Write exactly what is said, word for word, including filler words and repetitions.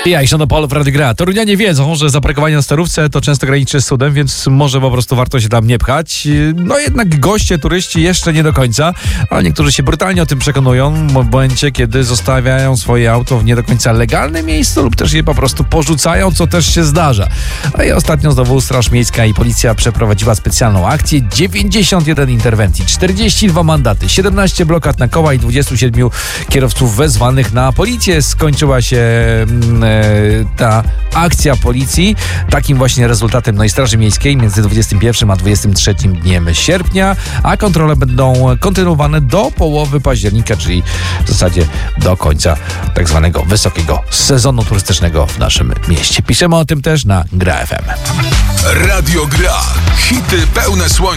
Ja i Szanopol w Radiu Gra. Torunianie wiedzą, że zaparkowanie na starówce to często graniczy z cudem, więc może po prostu warto się tam nie pchać. No jednak goście, turyści jeszcze nie do końca, a niektórzy się brutalnie o tym przekonują w momencie, kiedy zostawiają swoje auto w nie do końca legalnym miejscu lub też je po prostu porzucają, co też się zdarza. A i ostatnio znowu Straż Miejska i Policja przeprowadziła specjalną akcję. dziewięćdziesiąt jeden interwencji, czterdzieści dwa mandaty, siedemnaście blokad na koła i dwudziestu siedmiu kierowców wezwanych na policję. Skończyła się e, ta akcja policji takim właśnie rezultatem. No i Straży Miejskiej między dwudziestym pierwszym a dwudziestym trzecim dniem sierpnia, a kontrole będą kontynuowane do połowy października, czyli w zasadzie do końca tak zwanego wysokiego sezonu turystycznego w naszym mieście. Piszemy o tym też na Gra F M. Radio Gra. Hity pełne słońca.